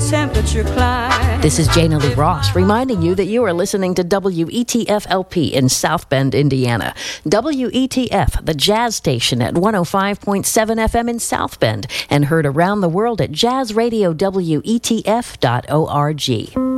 temperature climb. This is Jana Lee Ross reminding you that you are listening to WETF-LP in South Bend, Indiana. WETF, the jazz station at 105.7 FM in South Bend, and heard around the world at jazzradiowetf.org.